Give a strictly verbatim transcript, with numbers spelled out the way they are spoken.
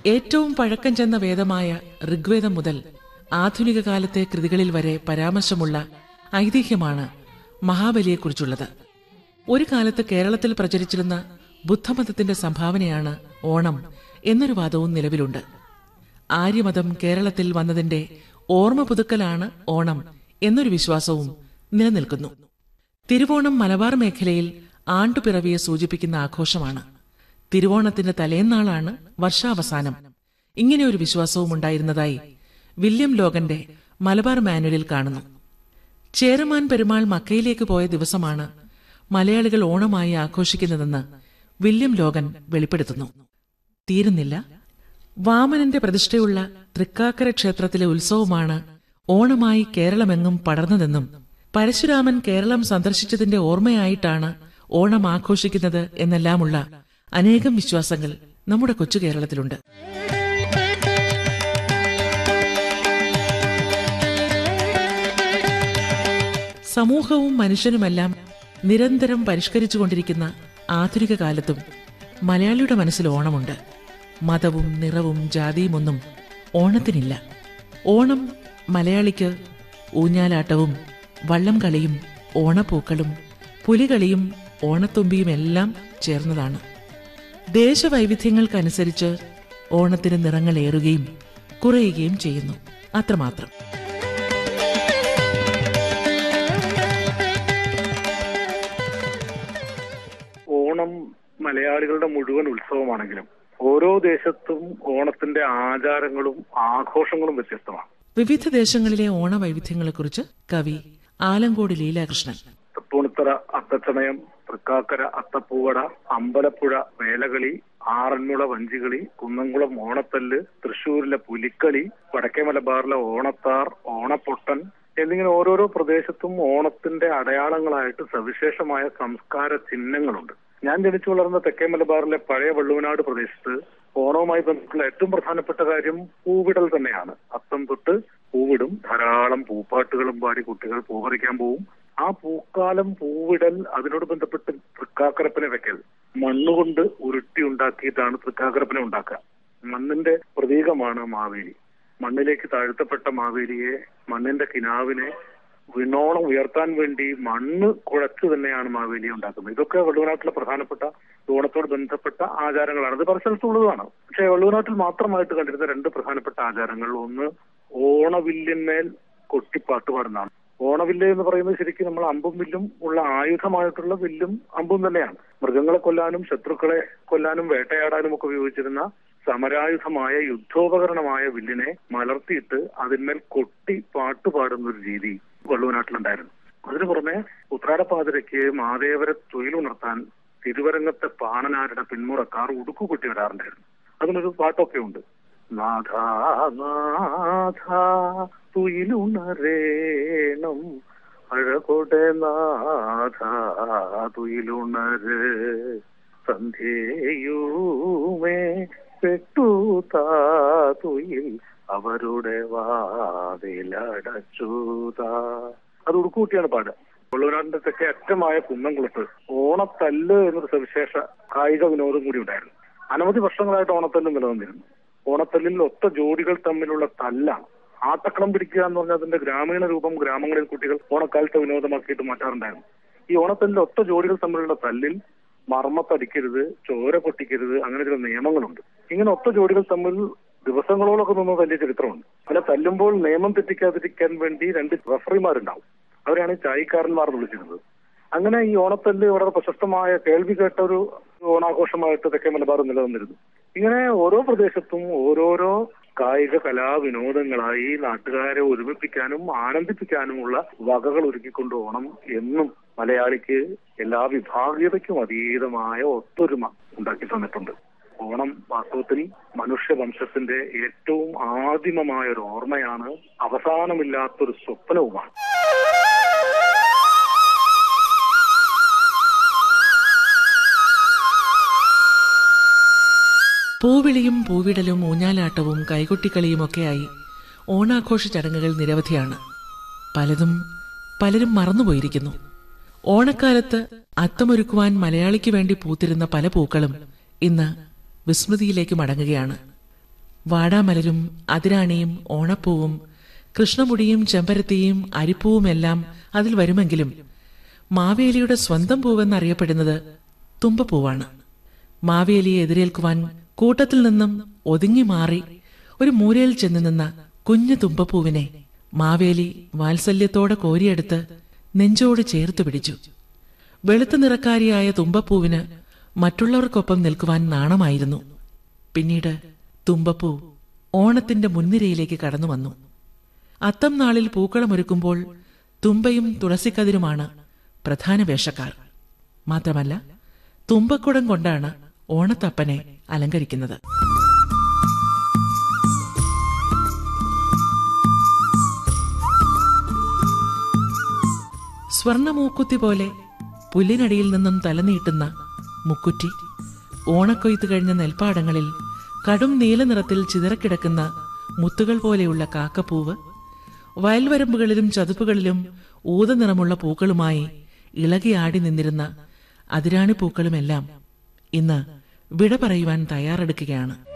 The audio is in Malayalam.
ഏറ്റവും പഴക്കം ചെന്ന വേദമായ ഋഗ്വേദം മുതൽ ആധുനിക കാലത്തെ കൃതികളിൽ വരെ പരാമർശമുള്ള ഐതിഹ്യമാണ് മഹാബലിയെക്കുറിച്ചുള്ളത്. ഒരു കാലത്ത് കേരളത്തിൽ പ്രചരിച്ചിരുന്ന ബുദ്ധമതത്തിന്റെ സംഭാവനയാണ് ഓണം എന്നൊരു വാദവും നിലവിലുണ്ട്. ആര്യമതം കേരളത്തിൽ വന്നതിന്റെ ഓർമ്മ പുതുക്കലാണ് ഓണം എന്നൊരു വിശ്വാസവും നിലനിൽക്കുന്നു. തിരുവോണം മലബാർ മേഖലയിൽ ആണ്ടുപിറവിയെ സൂചിപ്പിക്കുന്ന ആഘോഷമാണ്. തിരുവോണത്തിന്റെ തലേന്നാളാണ് വർഷാവസാനം. ഇങ്ങനെയൊരു വിശ്വാസവും ഉണ്ടായിരുന്നതായി വില്യം ലോഗന്റെ മലബാർ മാനുവലിൽ കാണുന്നു. ചേരമാൻ പെരുമാൾ മക്കയിലേക്ക് പോയ ദിവസമാണ് മലയാളികൾ ഓണമായി ആഘോഷിക്കുന്നതെന്ന് വില്യം ലോഗൻ വെളിപ്പെടുത്തുന്നു. തീരുന്നില്ല. വാമനന്റെ പ്രതിഷ്ഠയുള്ള തൃക്കാക്കര ക്ഷേത്രത്തിലെ ഉത്സവമാണ് ഓണമായി കേരളമെങ്ങും പടർന്നതെന്നും പരശുരാമൻ കേരളം സന്ദർശിച്ചതിന്റെ ഓർമ്മയായിട്ടാണ് ഓണം ആഘോഷിക്കുന്നത് എന്നെല്ലാമുള്ള അനേകം വിശ്വാസങ്ങൾ നമ്മുടെ കൊച്ചു കേരളത്തിലുണ്ട്. സമൂഹവും മനുഷ്യനുമെല്ലാം നിരന്തരം പരിഷ്കരിച്ചുകൊണ്ടിരിക്കുന്ന ആധുനിക കാലത്തും മലയാളിയുടെ മനസ്സിൽ ഓണമുണ്ട്. മതവും നിറവും ജാതിയുമൊന്നും ഓണത്തിനില്ല. ഓണം മലയാളിക്ക് ഊഞ്ഞാലാട്ടവും വള്ളം കളിയും ഓണപ്പൂക്കളും പുലികളിയും ഓണത്തുമ്പിയുമെല്ലാം ചേർന്നതാണ്. ദേശവൈവിധ്യങ്ങൾക്കനുസരിച്ച് ഓണത്തിന് നിറങ്ങളേറുകയും കുറയുകയും ചെയ്യുന്നു, അത്രമാത്രം. ഓണം മലയാളികളുടെ മുഴുവൻ ഉത്സവമാണെങ്കിലും ഓരോ ദേശത്തും ഓണത്തിന്റെ ആചാരങ്ങളും ആഘോഷങ്ങളും വ്യത്യസ്തമാണ്. വിവിധ ദേശങ്ങളിലെ ഓണവൈവിധ്യങ്ങളെക്കുറിച്ച് കവി ആലങ്കോട് ലീലാകൃഷ്ണൻ. തൃപ്പൂണിത്തറ അത്തച്ചമയം, തൃക്കാക്കര അത്തപ്പൂവട, അമ്പലപ്പുഴ വേലകളി, ആറന്മുള വഞ്ചികളി, കുന്നംകുളം ഓണത്തല്ല്, തൃശ്ശൂരിലെ പുലിക്കളി, വടക്കേ മലബാറിലെ ഓണത്താർ, ഓണപ്പൊട്ടൻ എന്നിങ്ങനെ ഓരോരോ പ്രദേശത്തും ഓണത്തിന്റെ അടയാളങ്ങളായിട്ട് സവിശേഷമായ സംസ്കാര ചിഹ്നങ്ങളുണ്ട്. ഞാൻ ജനിച്ചു വളർന്ന തെക്കേ മലബാറിലെ പഴയ വള്ളുവനാട് പ്രദേശത്ത് ഓണവുമായി ബന്ധപ്പെട്ടുള്ള ഏറ്റവും പ്രധാനപ്പെട്ട കാര്യം പൂവിടൽ തന്നെയാണ്. അത്തം തൊട്ട് പൂവിടും, ധാരാളം പൂപ്പാട്ടുകളും പാടി കുട്ടികൾ പൂ പറിക്കാൻ പോവും. ആ പൂക്കാലം, പൂവിടൽ, അതിനോട് ബന്ധപ്പെട്ട് തൃക്കാക്കരപ്പനെ വെക്കൽ. മണ്ണുകൊണ്ട് ഉരുട്ടി ഉണ്ടാക്കിയിട്ടാണ് തൃക്കാക്കരപ്പനെ ഉണ്ടാക്കുക. മണ്ണിന്റെ പ്രതീകമാണ് മാവേലി. മണ്ണിലേക്ക് താഴ്ത്തപ്പെട്ട മാവേലിയെ, മണ്ണിന്റെ കിനാവിനെ വിണ്ണോളം ഉയർത്താൻ വേണ്ടി മണ്ണ് കുഴച്ചു തന്നെയാണ് മാവേലിയെ ഉണ്ടാക്കുന്നത്. ഇതൊക്കെ വള്ളുവനാട്ടിലെ പ്രധാനപ്പെട്ട ഓണത്തോട് ബന്ധപ്പെട്ട ആചാരങ്ങളാണ്. അത് പല സ്ഥലത്തുള്ളതാണ്. പക്ഷെ വള്ളുവനാട്ടിൽ മാത്രമായിട്ട് കണ്ടിരുന്ന രണ്ട് പ്രധാനപ്പെട്ട ആചാരങ്ങൾ, ഒന്ന് ഓണവില്ലിന്മേൽ കൊട്ടിപ്പാട്ട് പാടുന്നതാണ്. ഓണവില്ല് എന്ന് പറയുന്നത് ശരിക്കും നമ്മൾ അമ്പും വില്ലും ഉള്ള ആയുധമായിട്ടുള്ള വില്ലും അമ്പും തന്നെയാണ്. മൃഗങ്ങളെ കൊല്ലാനും ശത്രുക്കളെ കൊല്ലാനും വേട്ടയാടാനും ഒക്കെ ഉപയോഗിച്ചിരുന്ന സമരായുധമായ യുദ്ധോപകരണമായ വില്ലിനെ മലർത്തിയിട്ട് അതിന്മേൽ കൊട്ടി പാട്ട് പാടുന്ന ഒരു രീതി വള്ളുവനാട്ടിലുണ്ടായിരുന്നു. അതിനു പുറമെ ഉത്രാടപ്പാതിരയ്ക്ക് മാതേവരെ തൊഴിലുണർത്താൻ തിരുവരങ്ങത്തെ പാണനാരുടെ പിന്മുറക്കാർ ഉടുക്കു കൊട്ടി വരാറുണ്ടായിരുന്നു. അതിനൊരു പാട്ടൊക്കെ ഉണ്ട്. നാഥാ നാഥാ തുയിലുണരേണം അഴകൊടെ നാഥാ തുയിലുണര് സന്ധ്യയുമേ പെട്ടുതാ തുയിൽ അവരുടെ വാതിലടച്ചൂതാ. അത് ഉടുക്കുകൂട്ടിയാണ് പാടുക. വള്ളുവനാടിന്റെ തെക്കേ അറ്റമായ കുന്നംകുളത്ത് ഓണത്തല്ല് എന്നൊരു സവിശേഷ കായിക വിനോദം കൂടി ഉണ്ടായിരുന്നു. അനവധി വർഷങ്ങളായിട്ട് ഓണത്തല്ല് നിലനിന്നിരുന്നു. ഓണത്തല്ലിൽ ഒത്ത ജോഡികൾ തമ്മിലുള്ള തല്ലാണ്. ആട്ടക്കളം പിടിക്കുക എന്ന് പറഞ്ഞാൽ അതിന്റെ ഗ്രാമീണ രൂപം ഗ്രാമങ്ങളിൽ കുട്ടികൾ ഓണക്കാലത്തെ വിനോദമാക്കിയിട്ട് മാറ്റാറുണ്ടായിരുന്നു. ഈ ഓണത്തല്ലിൽ ഒത്ത ജോഡികൾ തമ്മിലുള്ള തല്ലിൽ മർമ്മത്തടിക്കരുത്, ചോര പൊട്ടിക്കരുത്, അങ്ങനെ ചില നിയമങ്ങളുണ്ട്. ഇങ്ങനെ ഒത്ത ജോഡികൾ തമ്മിൽ ദിവസങ്ങളോളൊക്കെ നിന്ന് തല്ലിയ ചരിത്രമുണ്ട്. അങ്ങനെ തല്ലുമ്പോൾ നിയമം തെറ്റിക്കാതിരിക്കാൻ വേണ്ടി രണ്ട് റഫറിമാരുണ്ടാവും. അവരാണ് ചായക്കാരന്മാർ എന്ന് വിളിച്ചിരുന്നത്. അങ്ങനെ ഈ ഓണത്തല്ല് വളരെ പ്രശസ്തമായ കേൾവി കേട്ട ഒരു ഓണാഘോഷമായിട്ട് തെക്കേ മലബാർ നിലനിന്നിരുന്നു. ഇങ്ങനെ ഓരോ പ്രദേശത്തും ഓരോരോ കായിക കലാവിനോദങ്ങളായി നാട്ടുകാരെ ഒരുമിപ്പിക്കാനും ആനന്ദിപ്പിക്കാനുമുള്ള വകകൾ ഒരുക്കിക്കൊണ്ട് ഓണം എന്നും മലയാളിക്ക് എല്ലാ വിഭാഗീയതയ്ക്കും അതീതമായ ഒത്തൊരുമ ഉണ്ടാക്കി തന്നിട്ടുണ്ട്. ഓണം വാസ്തവത്തിൽ മനുഷ്യവംശത്തിന്റെ ഏറ്റവും ആദിമമായ ഒരു ഓർമ്മയാണ്, അവസാനമില്ലാത്തൊരു സ്വപ്നവുമാണ്. പൂവിളിയും പൂവിടലും ഊഞ്ഞാലാട്ടവും കൈകൊട്ടിക്കളിയുമൊക്കെയായി ഓണാഘോഷ ചടങ്ങുകൾ നിരവധിയാണ്. പലതും പലരും മറന്നുപോയിരിക്കുന്നു. ഓണക്കാലത്ത് അത്തമൊരുക്കുവാൻ മലയാളിക്ക് വേണ്ടി പൂത്തിരുന്ന പല പൂക്കളും ഇന്ന് വിസ്മൃതിയിലേക്ക് മടങ്ങുകയാണ്. വാടാമലരും അതിരാണിയും ഓണപ്പൂവും കൃഷ്ണമുടിയും ചെമ്പരത്തിയും അരിപ്പൂവുമെല്ലാം അതിൽ വരുമെങ്കിലും മാവേലിയുടെ സ്വന്തം പൂവെന്നറിയപ്പെടുന്നത് തുമ്പപ്പൂവാണ്. മാവേലിയെ എതിരേൽക്കുവാൻ കൂട്ടത്തിൽ നിന്നും ഒതുങ്ങി മാറി ഒരു മൂലയിൽ ചെന്ന് നിന്ന കുഞ്ഞു തുമ്പപ്പൂവിനെ മാവേലി വാത്സല്യത്തോടെ കോരിയെടുത്ത് നെഞ്ചോട് ചേർത്തു പിടിച്ചു. വെളുത്ത നിറക്കാരിയായ തുമ്പപ്പൂവിന് മറ്റുള്ളവർക്കൊപ്പം നിൽക്കുവാൻ നാണമായിരുന്നു. പിന്നീട് തുമ്പപ്പൂ ഓണത്തിന്റെ മുൻനിരയിലേക്ക് കടന്നു വന്നു. അത്തം നാളിൽ പൂക്കളമൊരുക്കുമ്പോൾ തുമ്പയും തുളസിക്കതിരുമാണ് പ്രധാന വേഷക്കാർ. മാത്രമല്ല, തുമ്പക്കുടം കൊണ്ടാണ് ഓണത്തപ്പനെ അലങ്കരിക്കുന്നത്. സ്വർണമൂക്കുത്തി പോലെ പുല്ലിനടിയിൽ നിന്നും തലനീട്ടുന്ന മുക്കുറ്റി, ഓണക്കൊയ്ത്ത് കഴിഞ്ഞ നെൽപ്പാടങ്ങളിൽ കടും നീല നിറത്തിൽ ചിതറക്കിടക്കുന്ന മുത്തുകൾ പോലെയുള്ള കാക്കപ്പൂവ്, വയൽവരമ്പുകളിലും ചതുപ്പുകളിലും ഊതനിറമുള്ള പൂക്കളുമായി ഇളകിയാടി നിന്നിരുന്ന അതിരാണിപ്പൂക്കളുമെല്ലാം ഇന്ന് വിട പറയുവാൻ തയ്യാറെടുക്കുകയാണ്.